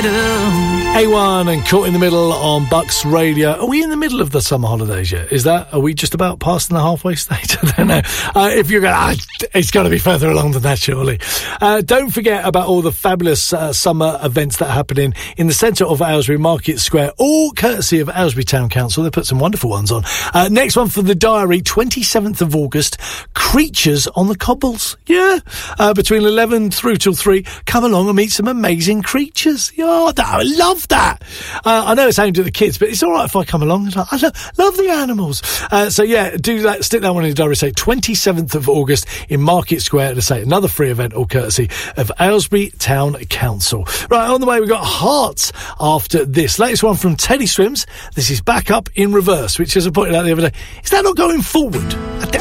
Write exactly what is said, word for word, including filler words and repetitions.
A one and Caught in the Middle on Bucks Radio. Are we in the middle of the summer holidays yet? Is that, are we just about past the halfway stage? I don't know. Uh, if you're going, ah, it's got to be further along than that, surely. Uh, don't forget about all the fabulous uh, summer events that are happening in the centre of Aylesbury Market Square, all courtesy of Aylesbury Town Council. They put some wonderful ones on. Uh, next one for the diary, twenty-seventh of August, Creatures on the Cobbles. Yeah. Uh, between eleven through till three, come along and meet some amazing creatures. Oh, I love that. Uh, I know it's aimed at the kids, but it's all right if I come along. I love, love the animals. Uh, so, yeah, do that. Stick that one in the diary. Say twenty-seventh of August in Market Square. To say another free event, all courtesy of Aylesbury Town Council. Right, on the way, we've got Hearts after this. Latest one from Teddy Swims. This is Back Up in Reverse, which, as I pointed out the other day, is that not going forward?